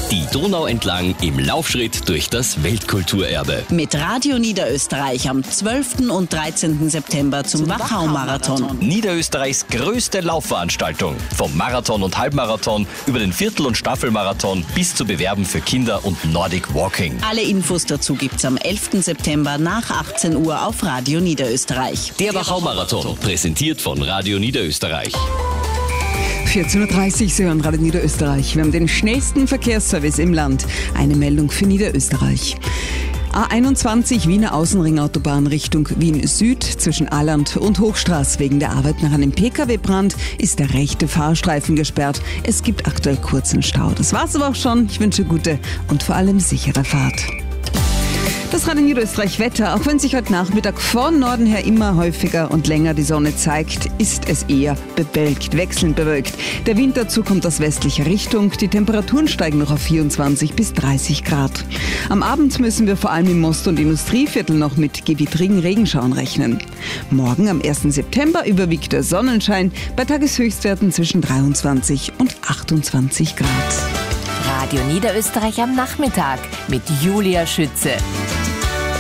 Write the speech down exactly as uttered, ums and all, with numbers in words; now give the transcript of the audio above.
Die Donau entlang im Laufschritt durch das Weltkulturerbe. Mit Radio Niederösterreich am zwölften und dreizehnten September zum Wachau-Marathon. Niederösterreichs größte Laufveranstaltung. Vom Marathon und Halbmarathon über den Viertel- und Staffelmarathon bis zu Bewerben für Kinder und Nordic Walking. Alle Infos dazu gibt's am elften September nach achtzehn Uhr auf Radio Niederösterreich. Der Wachau-Marathon, präsentiert von Radio Niederösterreich. vierzehn Uhr dreißig, Sie hören Radio Niederösterreich. Wir haben den schnellsten Verkehrsservice im Land. Eine Meldung für Niederösterreich. A einundzwanzig Wiener Außenringautobahn Richtung Wien Süd zwischen Alland und Hochstraß. Wegen der Arbeit nach einem P K W-Brand ist der rechte Fahrstreifen gesperrt. Es gibt aktuell kurzen Stau. Das war's aber auch schon. Ich wünsche gute und vor allem sichere Fahrt. Das Radio Niederösterreich Wetter. Auch wenn sich heute Nachmittag von Norden her immer häufiger und länger die Sonne zeigt, ist es eher bewölkt, wechselnd bewölkt. Der Wind dazu kommt aus westlicher Richtung. Die Temperaturen steigen noch auf vierundzwanzig bis dreißig Grad. Am Abend müssen wir vor allem im Most- und Industrieviertel noch mit gewittrigen Regenschauern rechnen. Morgen am ersten September überwiegt der Sonnenschein bei Tageshöchstwerten zwischen dreiundzwanzig und achtundzwanzig Grad. Radio Niederösterreich am Nachmittag mit Julia Schütze.